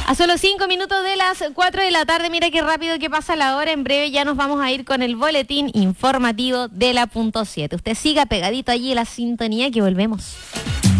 A solo 5 minutos de las 4 de la tarde, mira qué rápido que pasa la hora. En breve ya nos vamos a ir con el boletín informativo de la .7. Usted siga pegadito allí en la sintonía que volvemos.